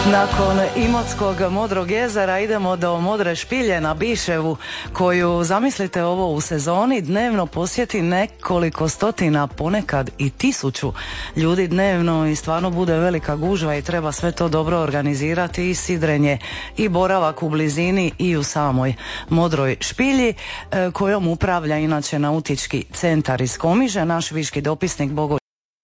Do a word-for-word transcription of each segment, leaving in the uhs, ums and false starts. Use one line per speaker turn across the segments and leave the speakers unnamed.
Nakon Imotskog Modrog jezera idemo do Modre špilje na Biševu, koju, zamislite ovo, u sezoni dnevno posjeti nekoliko stotina, ponekad i tisuću ljudi dnevno i stvarno bude velika gužva i treba sve to dobro organizirati, i sidrenje i boravak u blizini i u samoj Modroj špilji, kojom upravlja inače Nautički centar iz Komiže. Naš viški dopisnik Bogo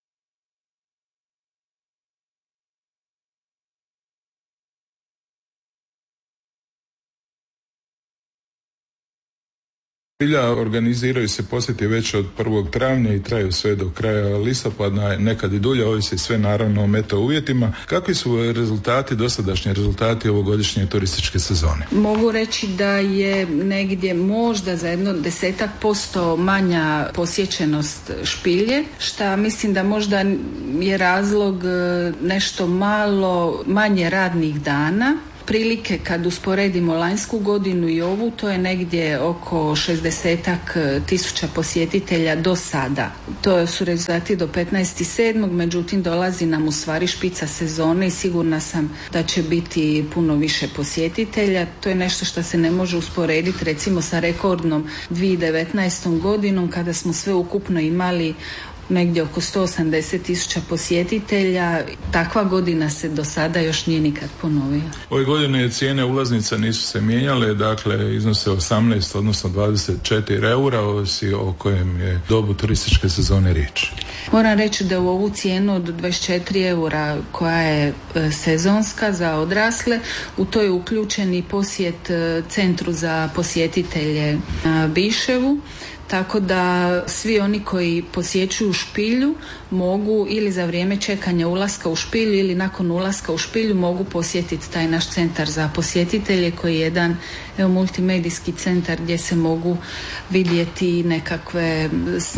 Špilja organiziraju se posjeti već od prvog travnja i traju sve do kraja listopada, nekad i dulje, ovisi sve naravno o meteo uvjetima. Kakvi su rezultati, dosadašnji rezultati ovogodišnje turističke sezone?
Mogu reći da je negdje možda za jedno desetak posto manja posjećenost Špilje, šta mislim da možda je razlog nešto malo manje radnih dana. Prilike kad usporedimo lanjsku godinu i ovu, to je negdje oko šezdesetak tisuća posjetitelja do sada. To su rezultati do petnaestog sedmog međutim dolazi nam u stvari špica sezone i sigurna sam da će biti puno više posjetitelja. To je nešto što se ne može usporediti recimo sa rekordnom dvije tisuće devetnaestom godinom kada smo sve ukupno imali negdje oko sto osamdeset tisuća posjetitelja. Takva godina se do sada još nije nikad ponovila.
Ove godine cijene ulaznica nisu se mijenjale, dakle iznose osamnaest odnosno dvadeset četiri eura, ovisi o kojem je dobu turističke sezone riječ.
Moram reći da u ovu cijenu od dvadeset četiri eura koja je sezonska za odrasle, u to je uključen i posjet centru za posjetitelje na Biševu. Tako da svi oni koji posjećuju Špilju mogu ili za vrijeme čekanja ulaska u Špilju ili nakon ulaska u Špilju mogu posjetiti taj naš centar za posjetitelje koji je jedan evo, multimedijski centar gdje se mogu vidjeti nekakve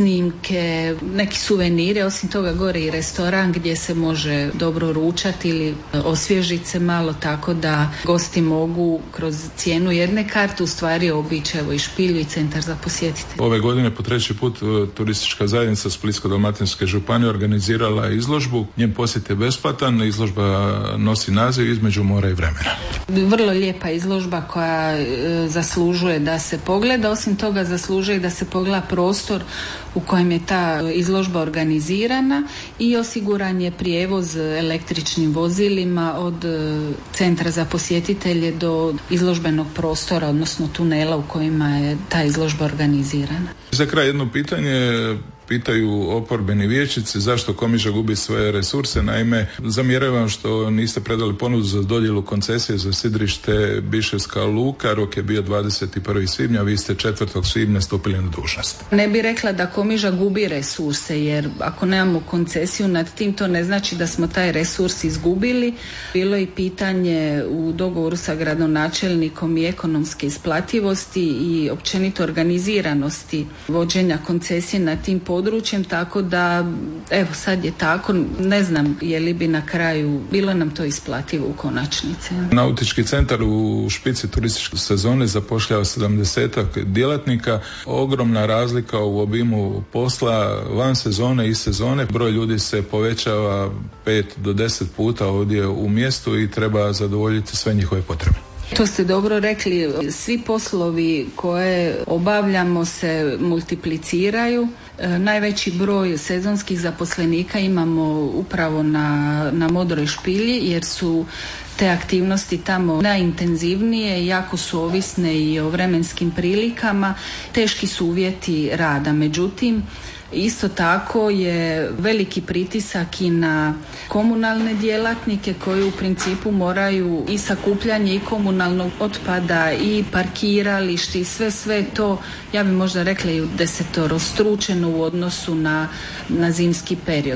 snimke, neki suvenire, osim toga gore i restoran gdje se može dobro ručati ili osvježiti se malo, tako da gosti mogu kroz cijenu jedne karte u stvari obići evo i Špilju i centar za posjetitelje.
Ove godine po treći put turistička zajednica Splitsko-dalmatinske županije organizirala izložbu. Njen posjet je besplatan, izložba nosi naziv Između mora i vremena.
Vrlo lijepa izložba koja e, zaslužuje da se pogleda, osim toga zaslužuje da se pogleda prostor u kojem je ta izložba organizirana i osiguran je prijevoz električnim vozilima od e, centra za posjetitelje do izložbenog prostora, odnosno tunela u kojima je ta izložba organizirana.
Za kraj jedno pitanje. Pitaju oporbeni vijećnici zašto Komiža gubi svoje resurse. Naime, zamjeraju vam što niste predali ponudu za dodjelu koncesije za sidrište Biševska luka. Rok je bio dvadeset prvog svibnja, vi ste četvrtog svibnja stupili na dužnost.
Ne bi rekla da Komiža gubi resurse, jer ako nemamo koncesiju nad tim, to ne znači da smo taj resurs izgubili. Bilo je i pitanje u dogovoru sa gradonačelnikom i ekonomske isplativosti i općenito organiziranosti vođenja koncesije na tim područjima. područjem, tako da evo sad je tako, ne znam je li bi na kraju bilo nam to isplativo u konačnici.
Nautički centar u špici turističke sezone zapošljava sedamdesetak djelatnika, ogromna razlika u obimu posla van sezone i sezone, broj ljudi se povećava pet do deset puta ovdje u mjestu i treba zadovoljiti sve njihove potrebe.
To ste dobro rekli, svi poslovi koje obavljamo se multipliciraju. E, najveći broj sezonskih zaposlenika imamo upravo na, na Modroj špilji jer su te aktivnosti tamo najintenzivnije, jako su ovisne i o vremenskim prilikama, teški su uvjeti rada. Međutim, isto tako je veliki pritisak i na komunalne djelatnike koji u principu moraju i sakupljanje i komunalnog otpada i parkirališti i sve sve to, ja bi možda rekla i desetorostručeno u odnosu na, na zimski period.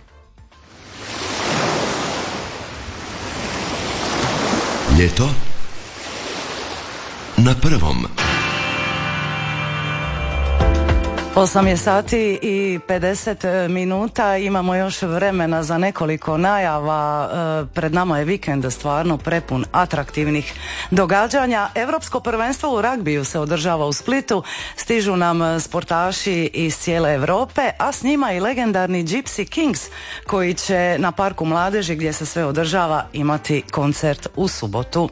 Ljeto na prvom.
osam je sati i pedeset minuta, imamo još vremena za nekoliko najava. Pred nama je vikend stvarno prepun atraktivnih događanja. Europsko prvenstvo u ragbiju se održava u Splitu, stižu nam sportaši iz cijele Europe, a s njima i legendarni Gypsy Kings koji će na Parku mladeži gdje se sve održava imati koncert u subotu.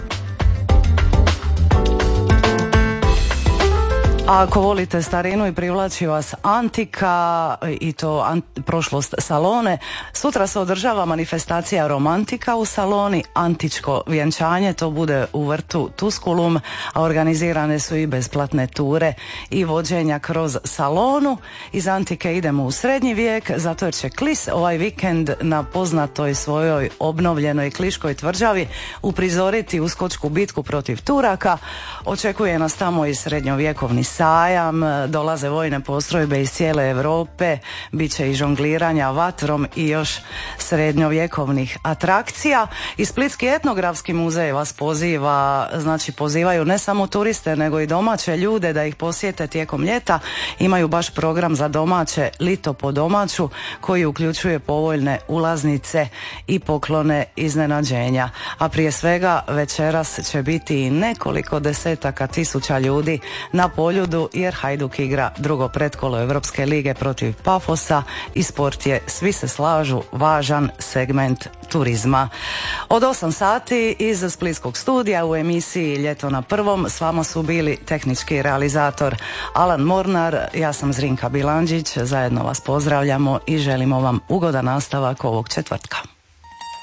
A ako volite starinu i privlači vas antika i to an- prošlost Salone, sutra se održava manifestacija romantika u Saloni, antičko vjenčanje, to bude u vrtu Tusculum, a organizirane su i besplatne ture i vođenja kroz Salonu. Iz antike idemo u srednji vijek, zato jer će Klis ovaj vikend na poznatoj svojoj obnovljenoj Kliškoj tvrđavi uprizoriti uskočku bitku protiv Turaka. Očekuje nas tamo i srednjovjekovni sajam, dolaze vojne postrojbe iz cijele Europe, bit će i žongliranja vatrom i još srednjovjekovnih atrakcija. I Splitski etnografski muzej vas poziva, znači pozivaju ne samo turiste nego i domaće ljude da ih posjete tijekom ljeta. Imaju baš program za domaće, Lito po domaću, koji uključuje povoljne ulaznice i poklone iznenađenja. A prije svega večeras će biti i nekoliko desetaka tisuća ljudi na Poljudu, jer Hajduk igra drugo pretkolo Europske lige protiv Pafosa i sport je, svi se slažu, važan segment turizma. Od osam sati iz Splitskog studija u emisiji Ljeto na prvom s vama su bili tehnički realizator Alan Mornar, ja sam Zrinka Bilandžić, zajedno vas pozdravljamo i želimo vam ugodan nastavak ovog četvrtka.